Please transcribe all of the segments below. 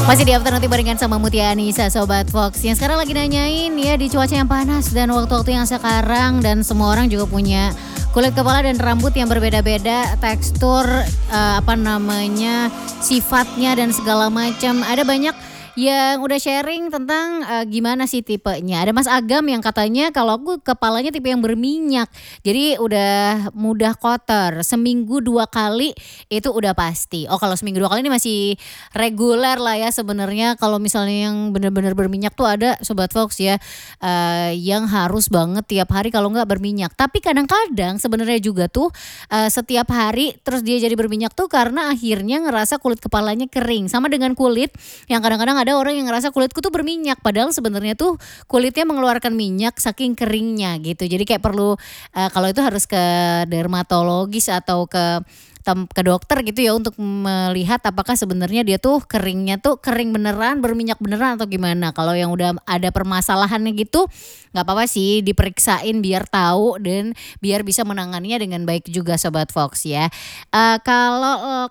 Masih di Afternoon Tea barengan sama Mutia Anissa Sobat Fox. Yang sekarang lagi nanyain ya di cuaca yang panas dan waktu-waktu yang sekarang. Dan semua orang juga punya kulit kepala dan rambut yang berbeda-beda. Tekstur, sifatnya dan segala macam. Ada banyak yang udah sharing tentang gimana sih tipenya. Ada Mas Agam yang katanya kalau aku kepalanya tipe yang berminyak. Jadi udah mudah kotor. Seminggu 2 kali itu udah pasti. Oh kalau seminggu 2 kali ini masih reguler lah ya sebenarnya. Kalau misalnya yang benar-benar berminyak tuh ada Sobat Fox ya. Yang harus banget tiap hari kalau nggak berminyak. Tapi kadang-kadang sebenarnya juga tuh setiap hari terus dia jadi berminyak tuh karena akhirnya ngerasa kulit kepalanya kering. Sama dengan kulit yang kadang-kadang ada orang yang ngerasa kulitku tuh berminyak padahal sebenarnya tuh kulitnya mengeluarkan minyak saking keringnya gitu. Jadi kayak perlu kalau itu harus ke dermatologis atau ke dokter gitu ya untuk melihat apakah sebenarnya dia tuh keringnya tuh kering beneran, berminyak beneran atau gimana. Kalau yang udah ada permasalahannya gitu nggak apa-apa sih diperiksain biar tahu dan biar bisa menanganinya dengan baik juga Sobat Fox ya. Kalau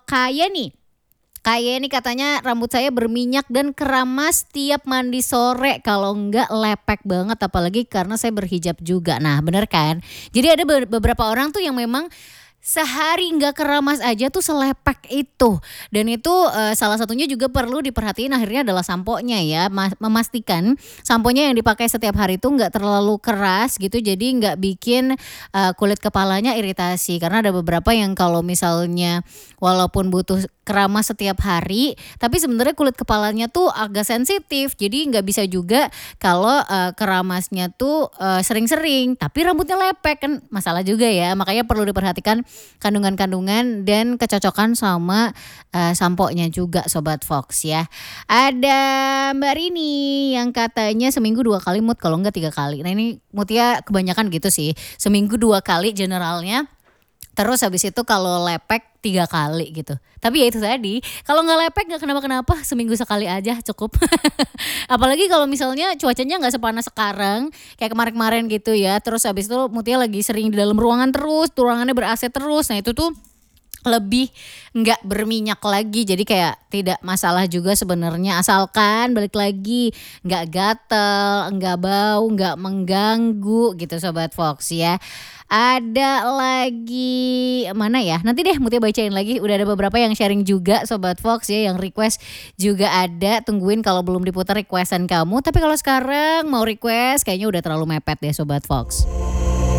Kayak ini katanya rambut saya berminyak dan keramas tiap mandi sore. Kalau enggak lepek banget apalagi karena saya berhijab juga. Nah bener kan? Jadi ada beberapa orang tuh yang memang sehari nggak keramas aja tuh selepek itu. Dan itu salah satunya juga perlu diperhatiin akhirnya adalah samponya ya. Memastikan samponya yang dipakai setiap hari itu nggak terlalu keras gitu. Jadi nggak bikin kulit kepalanya iritasi. Karena ada beberapa yang kalau misalnya walaupun butuh keramas setiap hari, tapi sebenarnya kulit kepalanya tuh agak sensitif. Jadi nggak bisa juga kalau keramasnya tuh sering-sering, tapi rambutnya lepek kan masalah juga ya. Makanya perlu diperhatikan kandungan-kandungan dan kecocokan sama samponya juga Sobat Fox ya. Ada Mbak Rini yang katanya seminggu 2 kali mood kalau enggak 3 kali. Nah ini Mutia kebanyakan gitu sih. Seminggu 2 kali generalnya. Terus habis itu kalau lepek 3 kali gitu. Tapi ya itu tadi, kalau nggak lepek nggak kenapa-kenapa, seminggu sekali aja cukup. Apalagi kalau misalnya cuacanya nggak sepanas sekarang, kayak kemarin-kemarin gitu ya. Terus habis itu Mutia lagi sering di dalam ruangan terus, ruangannya ber-AC terus. Nah itu tuh lebih nggak berminyak lagi, jadi kayak tidak masalah juga sebenarnya asalkan balik lagi nggak gatel, nggak bau, nggak mengganggu gitu Sobat Fox ya. Ada lagi mana ya? Nanti deh Mutia bacain lagi. Udah ada beberapa yang sharing juga Sobat Fox ya, yang request juga ada. Tungguin kalau belum diputar requestan kamu. Tapi kalau sekarang mau request kayaknya udah terlalu mepet deh Sobat Fox.